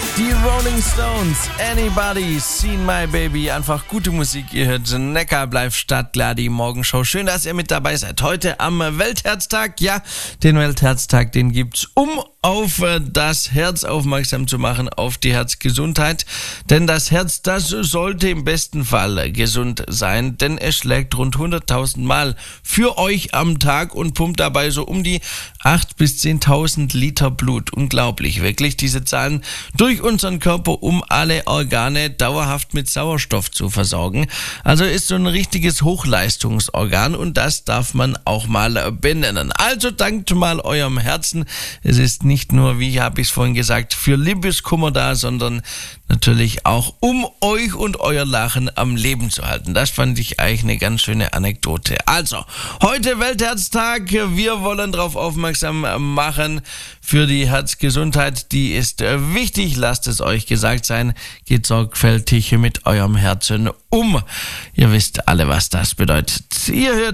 Die Rolling Stones, Anybody Seen My Baby, einfach gute Musik. Ihr hört Neckar bleibt Stadtklar, die Morgenshow. Schön, dass ihr mit dabei seid. Heute am Weltherztag, ja, den Weltherztag, den gibt's, um auf das Herz aufmerksam zu machen, auf die Herzgesundheit. Denn das Herz, das sollte im besten Fall gesund sein, denn es schlägt rund 100.000 Mal für euch am Tag und pumpt dabei so um die 8.000 bis 10.000 Liter Blut. Unglaublich, wirklich, diese Zahlen durch unseren Körper, um alle Organe dauerhaft mit Sauerstoff zu versorgen. Also ist so ein richtiges Hochleistungsorgan und das darf man auch mal benennen. Also dankt mal eurem Herzen. Es ist nicht nur, wie habe ich es vorhin gesagt, für Liebeskummer da, sondern natürlich auch, um euch und euer Lachen am Leben zu halten. Das fand ich eigentlich eine ganz schöne Anekdote. Also, heute Weltherztag. Wir wollen darauf aufmerksam machen für die Herzgesundheit. Die ist wichtig. Lasst es euch gesagt sein. Geht sorgfältig mit eurem Herzen um. Ihr wisst alle, was das bedeutet. Ihr hört